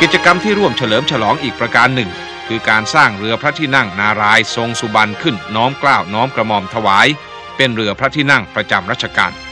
กิจกรรมที่ร่วมเฉลิมฉลองอีกประการหนึ่งคือการสร้างเรือพระที่นั่งนารายณ์ทรงสุบรรณขึ้นน้อมเกล้าน้อมกระหม่อมถวายเป็นเรือพระที่นั่งประจำรัชกาล